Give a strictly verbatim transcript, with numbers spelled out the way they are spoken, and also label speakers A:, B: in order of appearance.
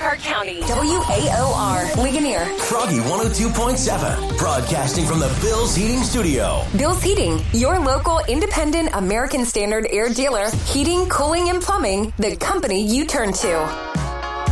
A: Elkhart County. W A O R, Ligonier.
B: Froggy one oh two point seven, broadcasting from the Bill's Heating Studio.
A: Bill's Heating, your local independent American Standard air dealer. Heating, cooling, and plumbing, the company you turn to.